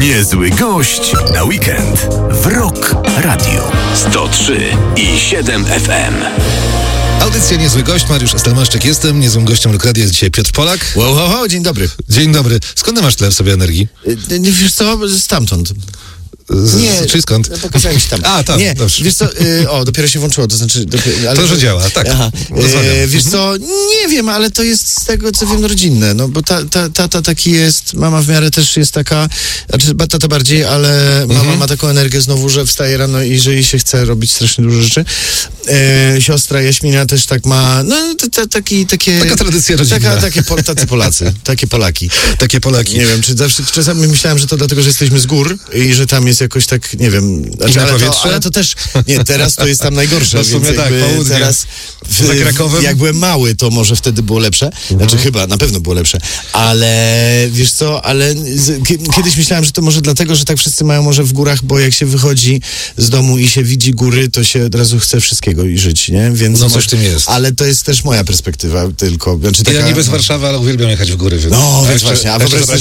Niezły gość na weekend w Rock Radio 103,7 FM. Audycja Niezły Gość, Mariusz Stelmaszczyk jestem, niezłym gościem Rock Radio jest dzisiaj Piotr Polak. Wow, dzień dobry. Dzień dobry. Skąd ty masz tyle w sobie energii? Wiesz co, stamtąd. Czy skąd? Pokazałem ci tam. A, tam, nie, dobrze. Wiesz co, dopiero się włączyło, to znaczy... To, że działa, tak. Aha. Wiesz co, nie wiem, ale to jest z tego, co wiem, rodzinne, no bo tata taki jest, mama w miarę też jest taka, znaczy tata bardziej, ale mama ma taką energię znowu, że wstaje rano i że jej się chce robić strasznie dużo rzeczy. Siostra Jaśmina też tak ma, no takie... Taka tradycja rodzinna. Tacy Polacy, takie Polaki. Takie Polaki. Nie wiem, czy zawsze, czasami myślałem, że to dlatego, że jesteśmy z gór i że tam jest jakoś tak, nie wiem, znaczy, ale to też, nie, teraz to jest tam najgorsze, no w sumie więc tak, południe. teraz Za Krakowem? jak byłem mały, to może wtedy było lepsze, znaczy chyba, na pewno było lepsze, ale wiesz co, kiedyś myślałem, że to może dlatego, że tak wszyscy mają może w górach, bo jak się wychodzi z domu i się widzi góry, to się od razu chce wszystkiego i żyć, nie? Więc no coś w tym jest. Ale to jest też moja perspektywa tylko, znaczy taka... Ja niby z Warszawy, ale uwielbiam jechać w góry, więc... No, więc właśnie, a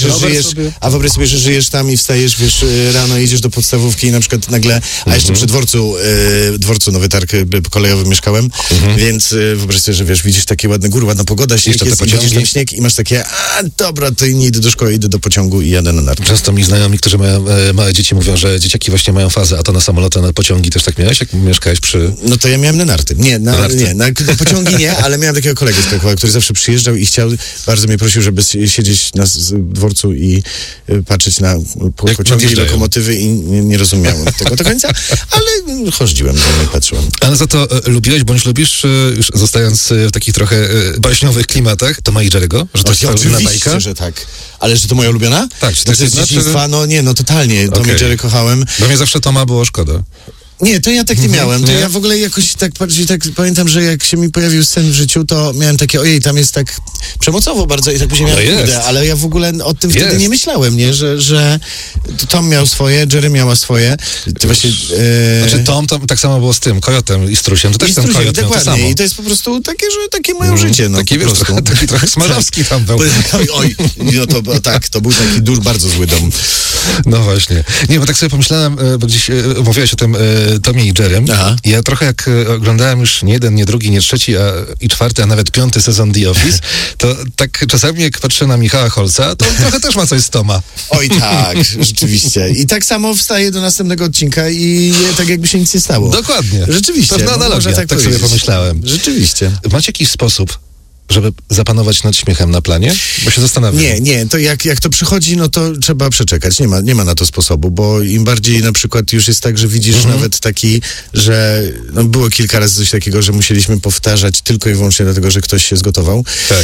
wyobraź sobie, że żyjesz tam i wstajesz, wiesz, rano idziesz do podstawówki i na przykład nagle, a jeszcze przy dworcu Nowy Targ kolejowy mieszkałem, więc wyobraź sobie, że wiesz, widzisz takie ładne góry, ładna pogoda, śnieg jest, i widzisz ten śnieg i masz takie, dobra, to nie idę do szkoły, idę do pociągu i jadę na narty. Często mi znajomi, którzy mają małe dzieci, mówią, że dzieciaki właśnie mają fazę, a to na samoloty, na pociągi też tak miałeś, jak mieszkałeś przy... No to ja miałem na narty. Na pociągi nie, ale miałem takiego kolegę z Krakowa, który zawsze przyjeżdżał i bardzo mnie prosił, żeby siedzieć na dworcu i patrzeć na pociągi i lokomotywy i nie rozumiałem tego do końca, ale chodziłem za mną i patrzyłem. Ale za to lubiłeś, bądź lubisz, już zostając w takich trochę baśniowych klimatach, Toma i Jerry'ego? Że to jest twoja bajka? Że tak. Ale że to moja ulubiona? Tak. Czy to jest dzieciństwa? No totalnie. Tom i Jerry kochałem. Bo mnie zawsze Toma było szkoda. Nie, to ja tak nie miałem. To ja w ogóle jakoś tak pamiętam, że jak się mi pojawił sen w życiu, to miałem takie, ojej, tam jest tak przemocowo bardzo i tak później miałem ale ja w ogóle o tym wtedy nie myślałem, nie? Że Tom miał swoje, Jerry miała swoje. To właśnie, Znaczy Tom tak samo było z tym, Kojotem i Strusiem. To też ten Kojot miał to samo. I to jest po prostu takie moje życie, no. Taki trochę Smarzowski tam był. Oj, no to był taki bardzo zły dom. No właśnie. Nie, bo tak sobie pomyślałem, bo gdzieś mówiłeś o tym Tomie i Jerrym. I ja trochę jak oglądałem już nie jeden, nie drugi, nie trzeci i czwarty, a nawet piąty sezon The Office, to tak czasami jak patrzę na Michała Holca, to trochę też ma coś z Toma. Oj tak, rzeczywiście. I tak samo wstaje do następnego odcinka i tak jakby się nic nie stało. Dokładnie. Rzeczywiście. Pewna analogia, tak sobie pomyślałem. Rzeczywiście. Macie jakiś sposób, żeby zapanować nad śmiechem na planie? Bo się zastanawiam. Nie, to jak to przychodzi, no to trzeba przeczekać. Nie ma na to sposobu, bo im bardziej na przykład już jest tak, że widzisz nawet taki, że było kilka razy coś takiego, że musieliśmy powtarzać tylko i wyłącznie dlatego, że ktoś się zgotował. Tak.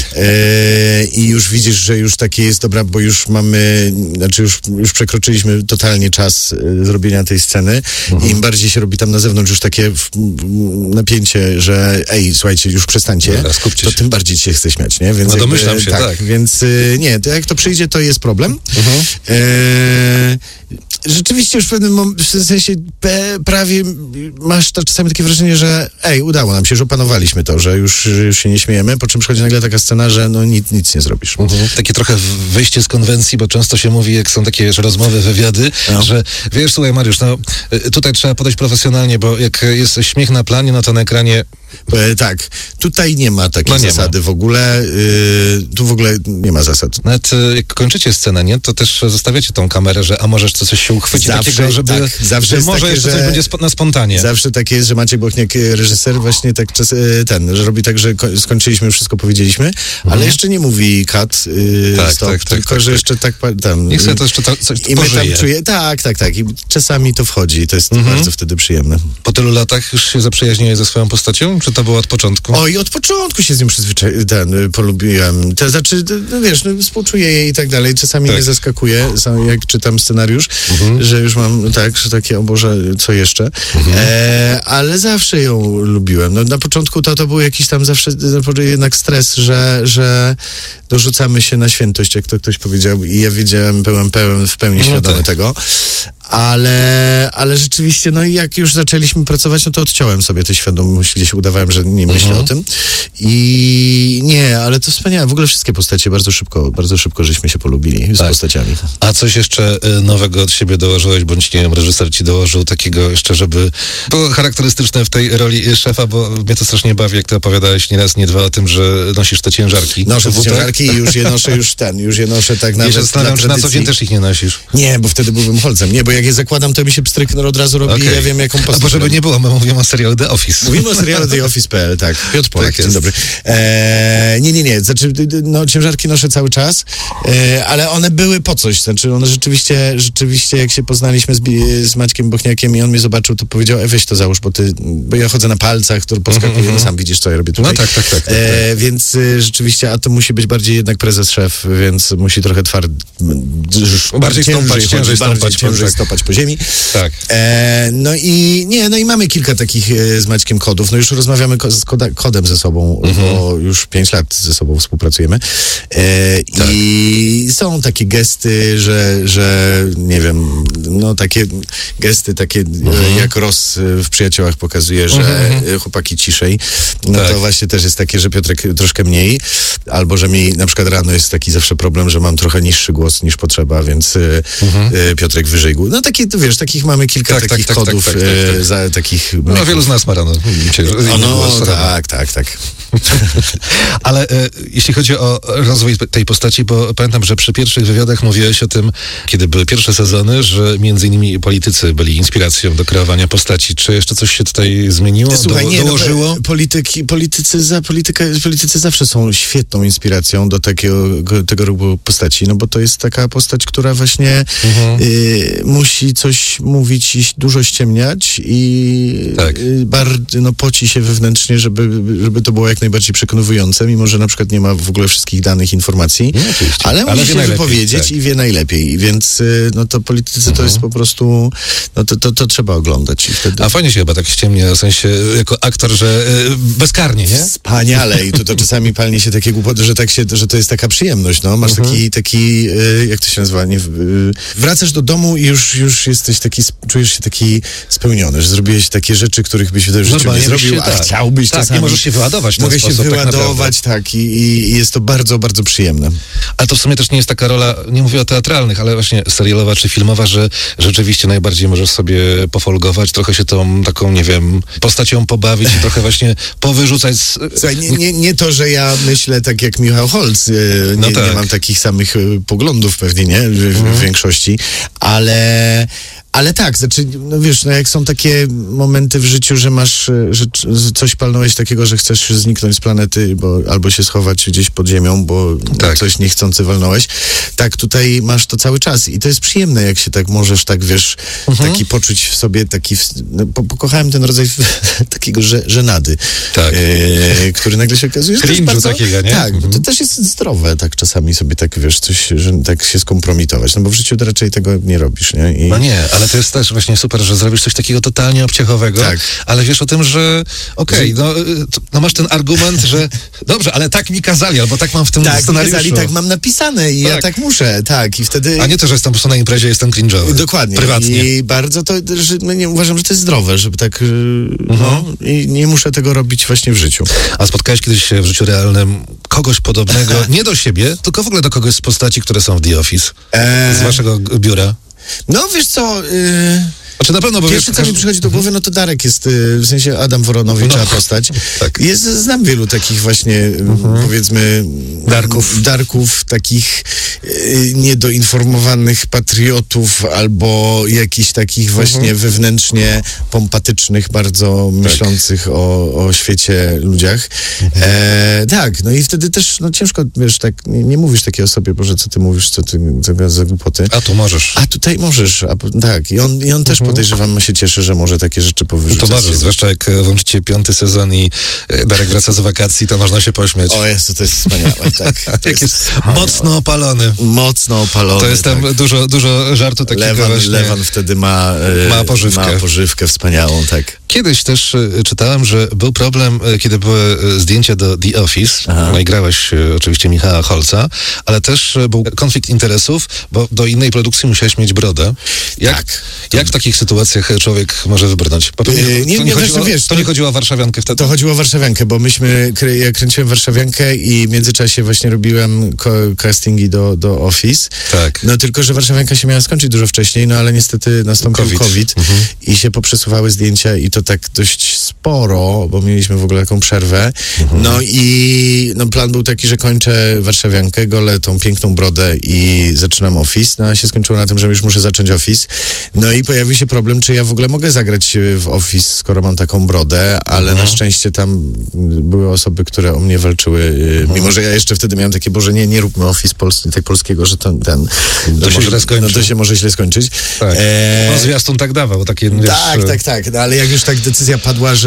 I już widzisz, że już takie jest dobra, bo już mamy, znaczy już przekroczyliśmy totalnie czas zrobienia tej sceny i im bardziej się robi tam na zewnątrz już takie napięcie, że słuchajcie, już przestańcie, dobra, skupcie to się. tym bardziej się chce śmiać, nie? Więc no domyślam się, tak. Więc nie, to jak to przyjdzie, to jest problem. Rzeczywiście już w pewnym sensie prawie masz to czasami takie wrażenie, że udało nam się, że opanowaliśmy to, że już się nie śmiejemy, po czym przychodzi nagle taka scena, że nic nie zrobisz. Takie trochę wyjście z konwencji, bo często się mówi, jak są takie rozmowy, wywiady, że wiesz, słuchaj Mariusz, tutaj trzeba podejść profesjonalnie, bo jak jest śmiech na planie, no to na ekranie... Tak, tutaj nie ma takiej zasady w ogóle, tu w ogóle nie ma zasad. Nawet jak kończycie scenę, nie, to też zostawiacie tą kamerę, że a możesz coś się uchwycić takiego, żeby zawsze może takie, jeszcze coś będzie na spontanie. Zawsze tak jest, że Maciek Bochniak, reżyser, właśnie tak że robi tak, że skończyliśmy, wszystko powiedzieliśmy, ale jeszcze nie mówi cut, stop, tylko że jeszcze tak tam... Niech sobie to jeszcze coś i my tam czuje, tak, i czasami to wchodzi i to jest bardzo wtedy przyjemne. Po tylu latach już się zaprzyjaźniłeś ze swoją postacią? Czy to było od początku? Oj, od początku się z nim polubiłem. To znaczy, wiesz, współczuję jej i tak dalej. Czasami mnie zaskakuje, jak czytam scenariusz, że już mam że takie, o Boże, co jeszcze? Ale zawsze ją lubiłem. No, na początku to był jakiś tam zawsze jednak stres, że dorzucamy się na świętość, jak to ktoś powiedział i ja wiedziałem, byłem w pełni świadomy tego. ale rzeczywiście, no i jak już zaczęliśmy pracować, no to odciąłem sobie tę świadomość, gdzieś udawałem, że nie myślę o tym. I nie, ale to wspaniałe. W ogóle wszystkie postacie bardzo szybko żeśmy się polubili z postaciami. A coś jeszcze nowego od siebie dołożyłeś, bądź nie wiem, reżyser ci dołożył takiego jeszcze, żeby było charakterystyczne w tej roli szefa, bo mnie to strasznie bawi, jak ty opowiadałeś nie raz, nie dwa o tym, że nosisz te ciężarki. Noszę te ciężarki i już je noszę tak nawet. Ja się zastanawiam, czy na co dzień też ich nie nosisz. Nie, bo wtedy byłbym holcem. Nie, bo jak je zakładam, to mi się pstryk od razu robi i ja wiem, jaką postać. Bo żeby nie było, my mówimy o serialu The Office. Mówimy o serialu The Office.pl, tak. Piotr Polak, dzień dobry. Nie. Znaczy, no, ciężarki noszę cały czas, ale one były po coś. Znaczy, one rzeczywiście, jak się poznaliśmy z Maćkiem Bochniakiem i on mnie zobaczył, to powiedział, weź to załóż, bo ja chodzę na palcach, który poskakuje, no sam widzisz, co ja robię tutaj. No tak. Więc rzeczywiście, a to musi być bardziej jednak prezes szef, więc musi trochę bardziej ciężej stopać po ziemi. Tak. No i mamy kilka takich z Maćkiem kodów. No już rozmawiamy z kodem ze sobą, bo już 5 lat ze sobą współpracujemy. Tak. I są takie gesty, że nie wiem, no takie gesty jak Ross w Przyjaciołach pokazuje, że chłopaki ciszej. No to właśnie też jest takie, że Piotrek troszkę mniej, albo że mi na przykład rano jest taki zawsze problem, że mam trochę niższy głos niż potrzeba, więc Piotrek wyżej głos. No takie, wiesz, takich mamy kilka takich kodów. Takich... No wielu z nas ma rano. Tak. Ale jeśli chodzi o rozwój tej postaci, bo pamiętam, że przy pierwszych wywiadach mówiłeś o tym, kiedy były pierwsze sezony, że między innymi politycy byli inspiracją do kreowania postaci. Czy jeszcze coś się tutaj zmieniło? Słuchaj, dołożyło? Politycy zawsze są świetną inspiracją do tego rogu postaci, no bo to jest taka postać, która właśnie musi coś mówić i dużo ściemniać i bardzo poci się wewnętrznie, żeby to było jak najbardziej przekonujące, mimo że na przykład nie ma w ogóle wszystkich danych, informacji, ale musi się wypowiedzieć i wie najlepiej, więc no to politycy to jest po prostu, no to trzeba oglądać. I wtedy... A fajnie się chyba tak ściemnia, w sensie jako aktor, że bezkarnie, nie? Wspaniale i to czasami palnie się takie głupoty, że to jest taka przyjemność, no. Masz taki jak to się nazywa, wracasz do domu i już jesteś taki, czujesz się taki spełniony, że zrobiłeś takie rzeczy, których byś w życiu nie zrobił, a chciałbyś czasami. Nie możesz się wyładować. Mogę się wyładować, i jest to bardzo, bardzo przyjemne. Ale to w sumie też nie jest taka rola, nie mówię o teatralnych, ale właśnie serialowa czy filmowa, że rzeczywiście najbardziej możesz sobie pofolgować, trochę się tą taką, nie wiem, postacią pobawić i trochę właśnie powyrzucać. Słuchaj, nie to, że ja myślę tak jak Michał Holz, nie mam takich samych poglądów pewnie, nie? W większości, ale tak, znaczy, no wiesz, no jak są takie momenty w życiu, że masz, że coś palnąłeś takiego, że chcesz zniknąć z planety, albo się schować gdzieś pod ziemią, bo coś niechcący walnąłeś. Tak, tutaj masz to cały czas i to jest przyjemne, jak się tak możesz, tak wiesz, taki poczuć w sobie, pokochałem ten rodzaj takiego żenady, który nagle się okazuje, że to jest bardzo... takiego, nie? Tak, bo to też jest zdrowe, tak czasami sobie tak, wiesz, coś, że tak się skompromitować, no bo w życiu to raczej tego nie robisz, nie? No nie, ale to jest też właśnie super, że zrobisz coś takiego totalnie obciechowego, ale wiesz o tym, że no masz ten argument, że dobrze, ale tak mi kazali, albo tak mam w tym scenariuszu. Kazali, tak mam napisane i ja tak muszę, i wtedy... A nie to, że jestem po prostu na imprezie, jestem cringe'owy. Dokładnie. Prywatnie. I bardzo to, nie uważam, że to jest zdrowe, żeby tak, i nie muszę tego robić właśnie w życiu. A spotkałeś kiedyś w życiu realnym kogoś podobnego, nie do siebie, tylko w ogóle do kogoś z postaci, które są w The Office, z waszego biura? No, wiesz co... Znaczy na pewno, bo pierwsze, co mi przychodzi do głowy, no to Darek jest, w sensie Adam Woronowicza postać. Tak. Znam wielu takich właśnie, powiedzmy, Darków, takich niedoinformowanych patriotów, albo jakichś takich właśnie wewnętrznie pompatycznych, bardzo myślących o świecie ludziach. No i wtedy też, no ciężko, wiesz, tak, nie mówisz takiej osobie, Boże, co ty mówisz, co ty za głupoty. A tu możesz. A tutaj możesz, tak. I on też podejrzewam, się cieszę, że może takie rzeczy powyrzucać. To bardzo, zwłaszcza jak włączycie 5. sezon i Darek wraca z wakacji, to można się pośmiać. O Jezu, to jest wspaniałe, tak. Jak jest mocno opalony. Mocno opalony. To jest tam dużo żartu takiego Lewan wtedy ma pożywkę wspaniałą, tak. Kiedyś też czytałem, że był problem, kiedy były zdjęcia do The Office. No i grałeś oczywiście Michała Holca, ale też był konflikt interesów, bo do innej produkcji musiałeś mieć brodę. Jak w takich sytuacjach człowiek może wybrnąć? To nie chodziło o warszawiankę wtedy? To chodziło o warszawiankę, bo ja kręciłem warszawiankę i w międzyczasie właśnie robiłem castingi do Office. Tak. No tylko, że warszawianka się miała skończyć dużo wcześniej, no ale niestety nastąpił COVID i się poprzesuwały zdjęcia i to tak dość sporo, bo mieliśmy w ogóle taką przerwę. No i plan był taki, że kończę warszawiankę, golę tą piękną brodę i zaczynam Office. No a się skończyło na tym, że już muszę zacząć Office. No i pojawił się problem, czy ja w ogóle mogę zagrać w Office, skoro mam taką brodę, ale na szczęście tam były osoby, które o mnie walczyły, mimo że ja jeszcze wtedy miałem takie, Boże, nie róbmy Office polskiego, że to się może źle skończyć. Tak. Zwiastun tak dawał. Takie, tak. No, ale jak już tak decyzja padła,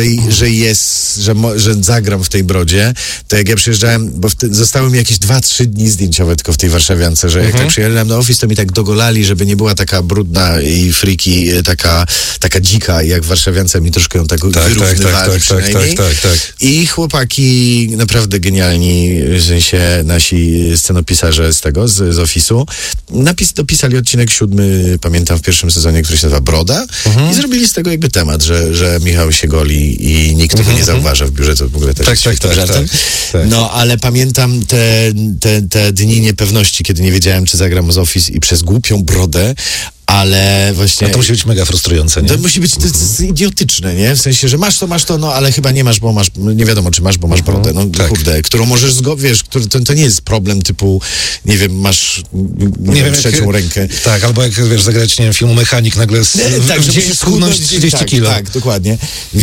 że zagram w tej brodzie, to jak ja przyjeżdżałem, bo zostały mi jakieś 2-3 dni zdjęciowe tylko w tej warszawiance, że jak tak przyjechałem do Office, to mi tak dogolali, żeby nie była taka brudna i freaky, taka dzika, jak w warszawiance mi troszkę ją tak wyrównywali przynajmniej. Tak. I chłopaki naprawdę genialni, w sensie nasi scenopisarze z Office'u, dopisali odcinek 7, pamiętam, w pierwszym sezonie, który się nazywa Broda i zrobili z tego jakby temat, że Michał się goli i nikt tego nie zauważa w biurze, to w ogóle też żartem. Tak. No, ale pamiętam te dni niepewności, kiedy nie wiedziałem, czy zagram z Office i przez głupią brodę, ale właśnie... A to musi być mega frustrujące, nie? To musi być, to jest idiotyczne, nie? W sensie, że masz to, no ale chyba nie masz, bo masz, nie wiadomo, czy masz, bo masz brodę, no kurde, którą możesz, to nie jest problem typu, nie wiem, masz trzecią rękę. Tak, albo jak, zagrać, nie wiem, filmu Mechanik nagle żeby schudnąć 30 kilo. Tak, dokładnie.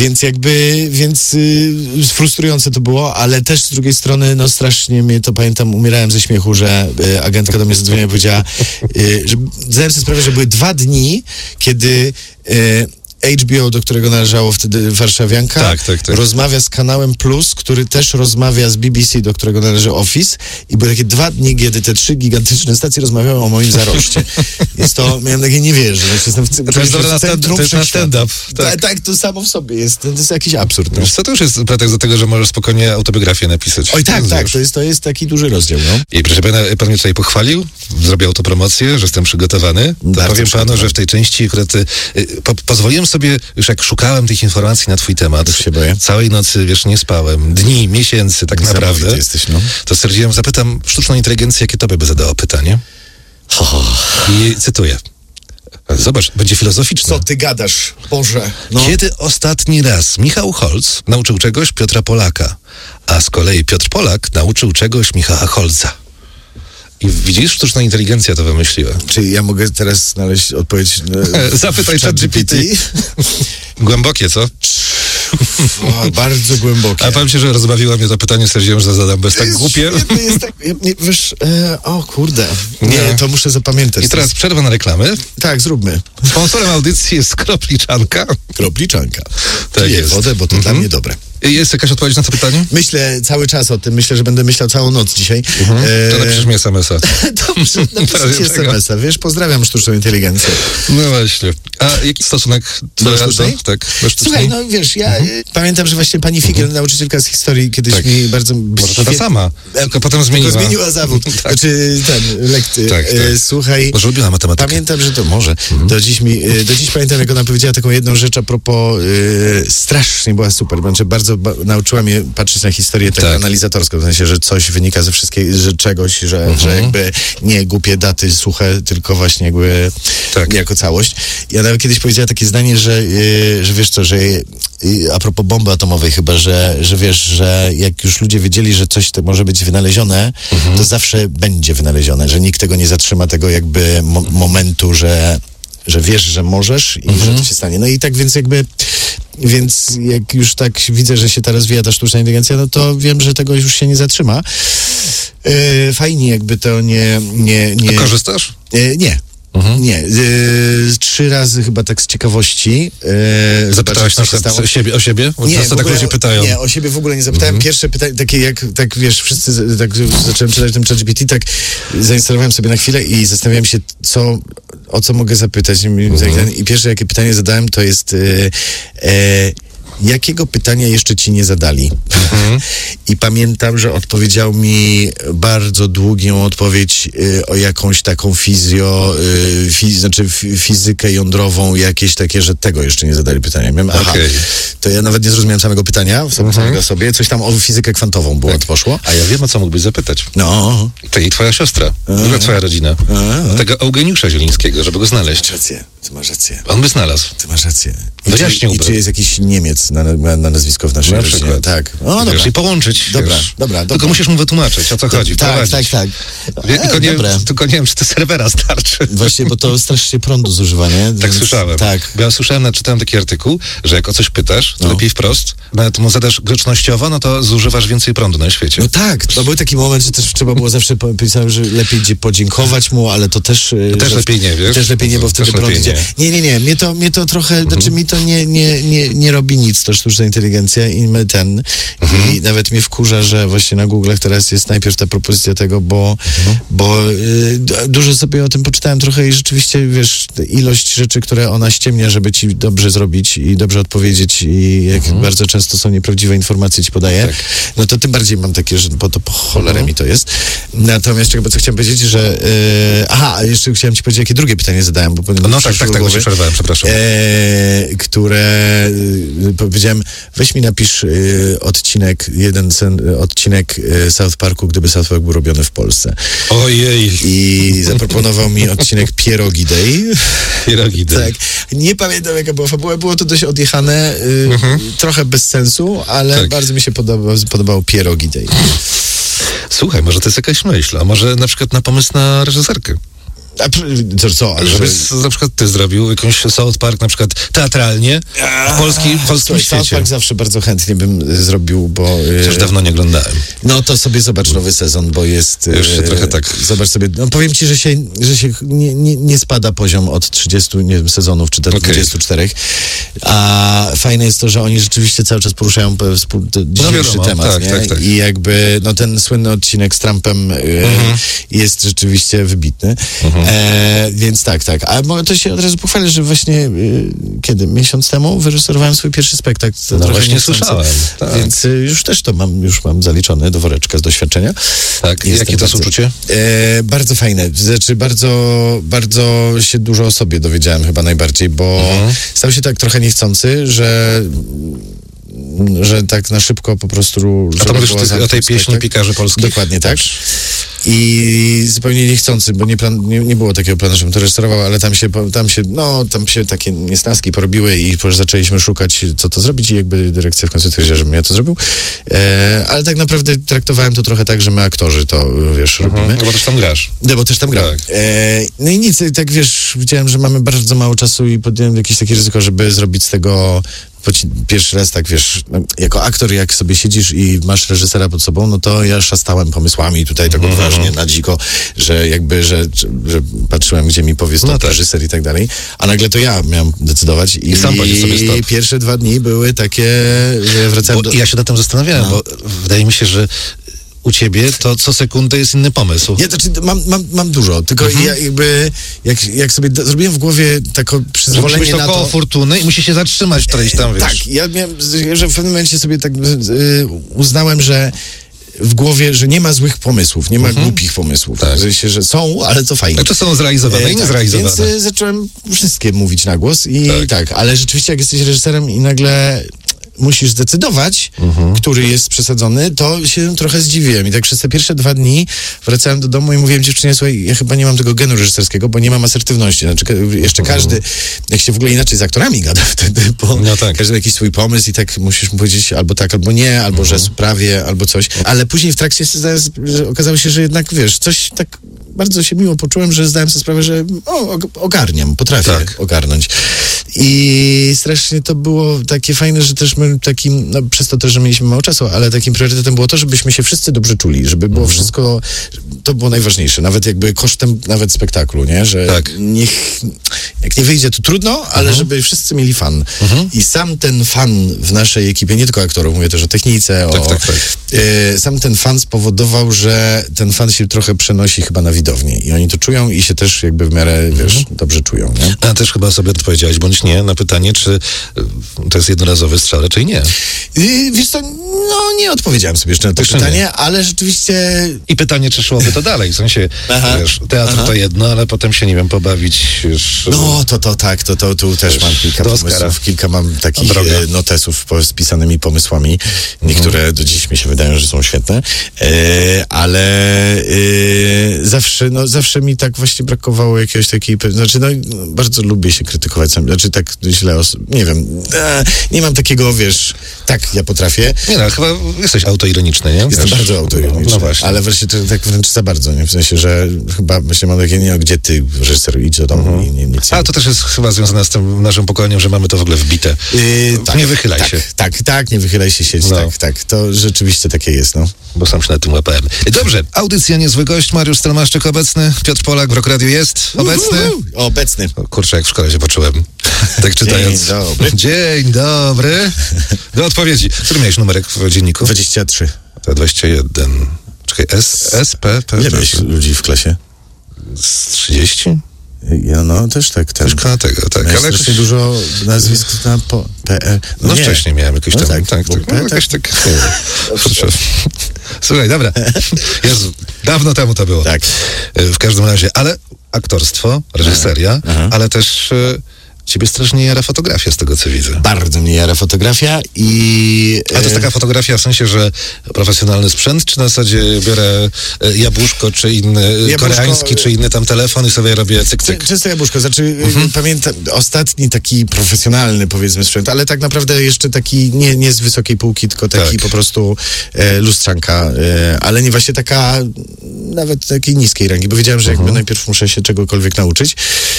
Więc frustrujące to było, ale też z drugiej strony, no strasznie mnie to, pamiętam, umierałem ze śmiechu, że agentka do mnie zadzwoniła i powiedziała, że zdałem sobie sprawę, że były 2 dni, kiedy HBO, do którego należało wtedy warszawianka, rozmawia z kanałem Plus, który też rozmawia z BBC, do którego należy Office, i były takie 2 dni, kiedy te 3 gigantyczne stacje rozmawiały o moim zaroście. Jest to, miałem takie, nie wierzę, że jestem to jest na stand-up. Tak, to samo w sobie jest. To jest jakiś absurd. No. Co to już jest pretekst do tego, że możesz spokojnie autobiografię napisać. Oj, tak, to jest taki duży rozdział. No. I proszę pana, pan mnie tutaj pochwalił, zrobił autopromocję, że jestem przygotowany. To powiem panu, że w tej części akurat pozwoliłem sobie, już jak szukałem tych informacji na twój temat, całej nocy, nie spałem, dni, miesięcy tak naprawdę, to stwierdziłem, zapytam sztuczną inteligencję, jakie tobie by zadało pytanie. I cytuję. Zobacz, będzie filozoficzne. Co ty gadasz, Boże? No. Kiedy ostatni raz Michał Holc nauczył czegoś Piotra Polaka, a z kolei Piotr Polak nauczył czegoś Michała Holca? I widzisz, sztuczna inteligencja to wymyśliła. Czy ja mogę teraz znaleźć odpowiedź? Zapytaj ChatGPT. Głębokie, co? Bardzo głębokie. Ale powiem ci, że rozbawiło mnie to pytanie, stwierdziłem, że zadam bez tak głupie. Jest tak, wiesz, o kurde. Nie, to muszę zapamiętać. I teraz przerwa na reklamy. Tak, zróbmy. Sponsorem audycji jest Kropliczanka. Kropliczanka. Tak jest. Wodę, bo to dla mnie dobre. Jest jakaś odpowiedź na to pytanie? Myślę cały czas o tym. Myślę, że będę myślał całą noc dzisiaj. To napiszesz mi SMS-a. Dobrze, napiszesz SMS-a. Wiesz, pozdrawiam sztuczną inteligencję. No właśnie. A jaki stosunek do sztucznej? Tak, słuchaj, no wiesz, ja pamiętam, że właśnie pani Figiel, nauczycielka z historii, kiedyś mi bardzo... Może to ta sama, tylko potem zmieniła zawód. Znaczy lekcję. Słuchaj... Może lubiła matematykę. Pamiętam, że to może. Do dziś pamiętam, jak ona powiedziała taką jedną rzecz a propos... strasznie była super. Znaczy bardzo nauczyła mnie patrzeć na historię tak analizatorsko, w sensie, że coś wynika ze wszystkiego, że czegoś, że jakby nie głupie daty suche, tylko właśnie jakby jako całość. I ona kiedyś powiedziała takie zdanie, że wiesz co, że a propos bomby atomowej chyba, że wiesz, że jak już ludzie wiedzieli, że coś to może być wynalezione, to zawsze będzie wynalezione, że nikt tego nie zatrzyma, tego jakby momentu, że wiesz, że możesz i że to się stanie. No i tak więc jak już tak widzę, że się teraz rozwija ta sztuczna inteligencja, no to wiem, że tego już się nie zatrzyma. Fajnie jakby to nie... A korzystasz? Nie. Nie. 3 razy chyba tak z ciekawości. Zapytałeś na przykład o siebie? Bo nie, często tak ludzie pytają. Nie, o siebie w ogóle nie zapytałem. Pierwsze pytanie, takie jak, tak wiesz, wszyscy, tak zacząłem czytać ten ChatGPT, tak zainstalowałem sobie na chwilę i zastanawiałem się, o co mogę zapytać. I pierwsze, jakie pytanie zadałem, to jest jakiego pytania jeszcze ci nie zadali? I pamiętam, że odpowiedział mi bardzo długą odpowiedź o jakąś taką fizykę jądrową, jakieś takie, że tego jeszcze nie zadali pytania. Miałem, to ja nawet nie zrozumiałem samego pytania samego sobie. Coś tam o fizykę kwantową było, poszło. A ja wiem, o co mógłbyś zapytać. No. Ty i twoja siostra. Druga twoja rodzina. Tego Eugeniusza Zielińskiego, żeby go znaleźć. Ty masz rację. On by znalazł. Ty masz rację. Wyjaśniłby. I czy jest jakiś Niemiec na nazwisko w naszej rodzinie? Tak. O, dobra. I połączyć. Dobra. Tylko musisz mu wytłumaczyć, o co chodzi. Tak. Tylko nie wiem, czy to serwera starczy. Właśnie, bo to strasznie prądu zużywa, nie? Tak słyszałem. Tak. Bo ja czytałem taki artykuł, że jak o coś pytasz, to lepiej wprost, nawet mu zadasz grzecznościowo, no to zużywasz więcej prądu na świecie. No tak, to był taki moment, że też trzeba było zawsze, pisałem, że lepiej podziękować mu, ale to też... Też lepiej nie, wiesz? Też lepiej nie, bo wtedy prąd idzie. Nie. Mnie to trochę, znaczy mi to nie robi nic, to sztuczna inteligencja i i nawet mnie wkurza, że właśnie na Google'ach teraz jest najpierw ta propozycja tego, bo dużo sobie o tym poczytałem trochę i rzeczywiście, wiesz, ilość rzeczy, które ona ściemnia, żeby ci dobrze zrobić i dobrze odpowiedzieć i jak bardzo często są nieprawdziwe informacje ci podaje, no to tym bardziej mam takie, że po cholerę mi to jest. Natomiast co chciałem powiedzieć, że jeszcze chciałem ci powiedzieć, jakie drugie pytanie zadałem, bo tak, bo się przerwałem, przepraszam. Które powiedziałem, weź mi napisz odcinek South Parku, gdyby South Park był robiony w Polsce. Ojej. I zaproponował mi odcinek Pierogi Day. Pierogi Day. Tak. Nie pamiętam, jaka była fabuła. Było to dość odjechane, trochę bez sensu, ale bardzo mi się podobało Pierogi Day. Słuchaj, może to jest jakaś myśl, a może na przykład na pomysł na reżyserkę. Ale żeby na przykład ty zrobił jakąś South Park na przykład teatralnie w polskim świecie. South Park zawsze bardzo chętnie bym zrobił, bo... Chociaż dawno nie oglądałem. No to sobie zobacz nowy sezon, bo jest... Już się trochę tak... Zobacz sobie, no powiem ci, że się nie spada poziom od 30 sezonów, czy też 24. A fajne jest to, że oni rzeczywiście cały czas poruszają dzisiejszy temat, nie? Tak. I jakby, ten słynny odcinek z Trumpem jest rzeczywiście wybitny. Więc tak. A to się od razu pochwalę, że właśnie miesiąc temu wyreżyserowałem swój pierwszy spektakl. No właśnie słyszałem. Tak. Więc już też to mam zaliczone do woreczka z doświadczenia. Tak, jakie to jest uczucie? Bardzo fajne. Znaczy bardzo się dużo o sobie dowiedziałem chyba najbardziej, bo stał się tak trochę niechcący, że tak na szybko po prostu... A to mówisz o tej pieśni Piekarzy Polskich? Dokładnie tak. I zupełnie niechcący, bo nie było takiego planu, żebym to rejestrował, ale tam się takie niesnaski porobiły i zaczęliśmy szukać, co to zrobić i jakby dyrekcja w końcu stwierdziła, żebym ja to zrobił. Ale tak naprawdę traktowałem to trochę tak, że my aktorzy to, robimy. No bo też tam grasz. Bo też tam gram. Tak. No i nic, tak widziałem, że mamy bardzo mało czasu i podjąłem jakieś takie ryzyko, żeby zrobić z tego pierwszy raz tak, jako aktor, jak sobie siedzisz i masz reżysera pod sobą, no to ja szastałem pomysłami tutaj tak odważnie, na dziko, że patrzyłem, gdzie mi powie stop reżyser i tak dalej, a nagle to ja miałem decydować i sam sobie stop. Pierwsze 2 dni były takie, że wracałem Ja się nad tym zastanawiałem, bo wydaje mi się, że u ciebie to co sekundę jest inny pomysł. Ja mam dużo, tylko ja jak sobie zrobiłem w głowie takie przyzwolenie na to... koło fortuny i musi się zatrzymać którejś tam, wiesz. Tak, ja miałem, że w pewnym momencie sobie tak uznałem, że w głowie, że nie ma złych pomysłów, nie ma głupich pomysłów. Tak. Że są, ale to fajnie. Znaczy są zrealizowane i niezrealizowane. Więc zacząłem wszystkie mówić na głos i tak, ale rzeczywiście jak jesteś reżyserem i nagle musisz zdecydować, który jest przesadzony, to się trochę zdziwiłem. I tak przez te pierwsze 2 dni wracałem do domu i mówiłem dziewczynie, słuchaj, ja chyba nie mam tego genu reżyserskiego, bo nie mam asertywności. Znaczy, jeszcze każdy, jak się w ogóle inaczej z aktorami gada wtedy, bo każdy ma jakiś swój pomysł i tak musisz mu powiedzieć albo tak, albo nie, albo że prawie, albo coś. Ale później w trakcie okazało się, że jednak, coś tak bardzo się miło poczułem, że zdałem sobie sprawę, że ogarniam, potrafię ogarnąć. I strasznie to było takie fajne, że też my takim, no przez to też, że mieliśmy mało czasu, ale takim priorytetem było to, żebyśmy się wszyscy dobrze czuli, żeby było wszystko, to było najważniejsze, nawet jakby kosztem nawet spektaklu, nie? Że niech, jak nie wyjdzie, to trudno, ale żeby wszyscy mieli fan. I sam ten fan w naszej ekipie, nie tylko aktorów, mówię też o technice, sam ten fan spowodował, że ten fan się trochę przenosi chyba na widownię i oni to czują i się też jakby w miarę, dobrze czują, nie? A też chyba sobie odpowiedziałeś, bądź nie, na pytanie, czy to jest jednorazowy strzał, raczej nie. Wiesz co, no nie odpowiedziałem sobie jeszcze na to pytanie, ale rzeczywiście... I pytanie, czy szłoby to dalej, w sensie, wiesz, teatr to jedno, ale potem się, nie wiem, pobawić już... No, to tu też mam kilka pomysłów, kilka mam takich notesów spisanymi pomysłami, niektóre do dziś mi się wydają, że są świetne, ale zawsze mi tak właśnie brakowało jakiegoś takiej, znaczy bardzo lubię się krytykować sam, znaczy tak źle, nie wiem, nie mam takiego, wiesz, tak ja potrafię. Nie no, chyba jesteś autoironiczny, nie? Jestem bardzo autoironiczny, no właśnie. Ale wreszcie to tak wręcz za bardzo, nie? W sensie, że chyba myślę, mam takie, nie, gdzie ty, reżyser, idź do domu i nic nie. A to też jest chyba związane z tym naszym pokoleniem, że mamy to w ogóle wbite. Nie wychylaj się. Tak, nie wychylaj się, siedź, tak. To rzeczywiście takie jest, no. Bo sam się na tym łapałem. Dobrze, audycja Niezły Gość, Mariusz Stelmaszczyk obecny, Piotr Polak w Rock Radio jest obecny. Obecny. O, kurczę, jak w szkole się poczułem. Tak czytając. Dzień dobry. Dzień dobry. Do odpowiedzi. Który miałeś numerek w dzienniku? 23. To 21. Czekaj, SPP. Ile miałeś ludzi w klasie? Z 30? Ja też tak. Coś koło tego, tak. Ale jakoś dużo nazwisk na PE. No wcześniej miałem jakieś tam. Jakoś tak. Słuchaj, dobra. Jezu, dawno temu to było. Tak. W każdym razie, ale aktorstwo, reżyseria, ale też... Ciebie strasznie jara fotografia, z tego co widzę. Bardzo mnie jara fotografia i... A to jest taka fotografia w sensie, że profesjonalny sprzęt, czy na zasadzie biorę jabłuszko, czy inny koreański, czy inny tam telefon i sobie robię cyk. Często jabłuszko, znaczy pamiętam ostatni taki profesjonalny, powiedzmy, sprzęt, ale tak naprawdę jeszcze taki nie z wysokiej półki, tylko taki po prostu lustrzanka, ale nie właśnie taka nawet takiej niskiej rangi, bo wiedziałem, że jakby najpierw muszę się czegokolwiek nauczyć.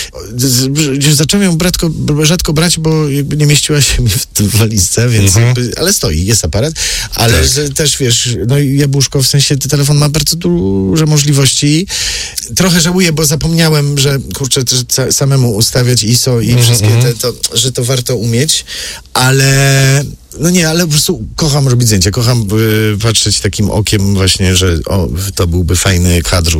Zacząłem ją rzadko brać, bo jakby nie mieściła się mi w walizce, więc ale stoi, jest aparat, ale też wiesz, jabłuszko, w sensie ten telefon ma bardzo duże możliwości. Trochę żałuję, bo zapomniałem, że kurczę, też samemu ustawiać ISO i wszystkie że to warto umieć, ale ale po prostu kocham robić zdjęcia, kocham patrzeć takim okiem właśnie, że to byłby fajny kadr,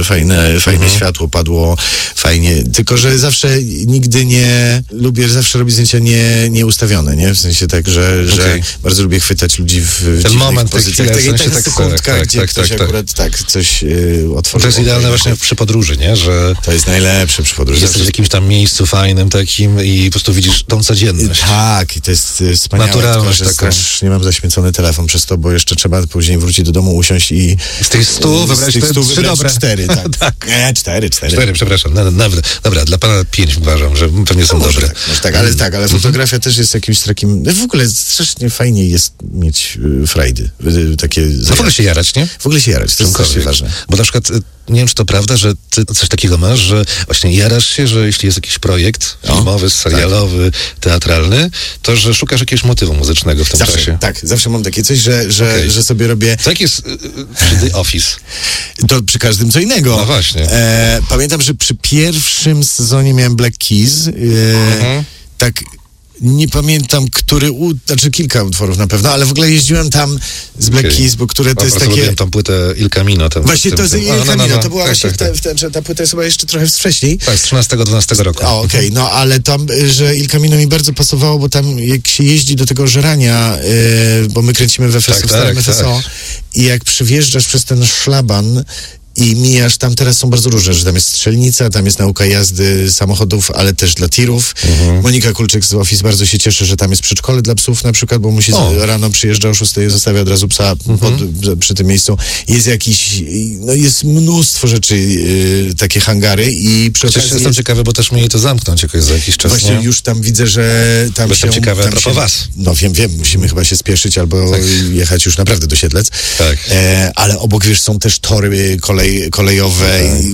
fajne światło padło, fajnie, tylko że zawsze nigdy nie lubię, zawsze robić zdjęcia nieustawione, nie? W sensie tak, że bardzo lubię chwytać ludzi w ten moment, pozycjach. Tak, sekundka, gdzie ktoś akurat coś otworzył. To jest idealne właśnie przy podróży, nie? Że to jest najlepsze przy podróży. Jesteś w jakimś tam miejscu fajnym takim i po prostu widzisz tą codzienność. Tak, i to jest wspaniałe. Naturalność taką. Nie mam zaświecony telefon przez to, bo jeszcze trzeba później wrócić do domu, usiąść i... Z tych 100 wybrać te 3 dobre. 4, tak. Nie, 4. 4, przepraszam. Dobra, dla pana 5 uważam, że pewnie są dobre. Ale fotografia też jest jakimś takim... W ogóle strasznie fajnie jest mieć frajdy. Takie w ogóle się jarać, nie? W ogóle się jarać, to jest strasznie ważne. Bo na przykład, nie wiem, czy to prawda, że ty coś takiego masz, że właśnie jarasz się, że jeśli jest jakiś projekt filmowy, serialowy, teatralny, to że szukasz jakiegoś motywu muzycznego w tym czasie. Tak, zawsze mam takie coś, że sobie robię... Co jak jest przy The Office? To przy każdym co innego. No właśnie. Pamiętam, że przy pierwszym sezonie miałem Black Keys. Tak... Nie pamiętam, znaczy kilka utworów na pewno, ale w ogóle jeździłem tam z Black Keys, bo które to jest takie... Lubiłem tą płytę Il Camino. Właśnie to jest Il Camino, to była właśnie ta płyta jest chyba jeszcze trochę wcześniej. Tak, z 13-12 roku. Okej, ale tam, że Il Camino mi bardzo pasowało, bo tam jak się jeździ do tego żerania, bo my kręcimy w FSO, w starym FSO i jak przyjeżdżasz przez ten szlaban i mijasz, tam teraz są bardzo różne, że tam jest strzelnica, tam jest nauka jazdy samochodów, ale też dla tirów. Monika Kulczyk z Office bardzo się cieszy, że tam jest przedszkole dla psów na przykład, bo musi rano przyjeżdża o 6 i zostawia od razu psa przy tym miejscu. Jest jest mnóstwo rzeczy, takie hangary i przy okazji... Jestem ciekawy, bo też mieli to zamknąć jakoś za jakiś czas. Właśnie już tam widzę, że tam Jestem ciekawy a propos was. No wiem, musimy chyba się spieszyć albo jechać już naprawdę do Siedlec. Tak. Ale obok, wiesz, są też tory kolejowe.